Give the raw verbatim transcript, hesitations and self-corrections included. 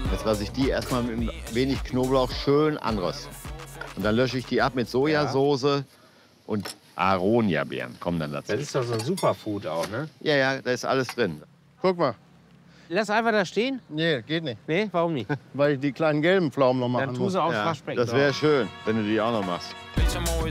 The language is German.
Jetzt lasse ich die erstmal mit ein wenig Knoblauch schön anrösten. Und dann lösche ich die ab mit Sojasauce und Aronia-Beeren kommen dann dazu. Das ist doch so ein Superfood auch, ne? Ja, ja, da ist alles drin. Guck mal. Lass einfach da stehen? Nee, geht nicht. Nee, warum nicht? Weil ich die kleinen gelben Pflaumen noch machen Dann tu sie aufs Ja, Waschbecken das wäre drauf. schön, wenn du die auch noch machst. Bitch, I'm always